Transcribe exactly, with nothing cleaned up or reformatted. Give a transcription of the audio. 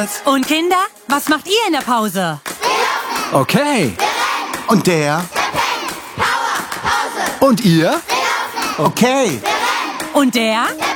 trainiert. Und Kinder, was macht ihr in der Pause? Okay. Und der? Und ihr? Okay. Und der?